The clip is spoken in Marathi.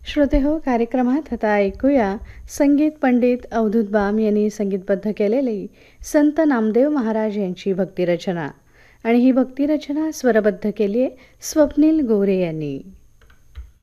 श्रोतेहो, कार्यक्रमात आता ऐकूया संगीत पंडित अवधूत बाम यांनी संगीतबद्ध केलेली संत नामदेव महाराज यांची भक्तिरचना. आणि ही भक्तिरचना स्वरबद्ध केली आहे स्वप्नील गोरे यांनी.